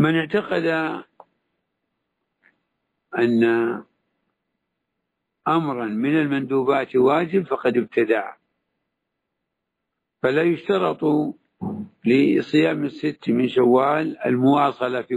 من اعتقد أن أمرا من المندوبات واجب فقد ابتدع، فلا يشترط لصيام الست من شوال المواصلة في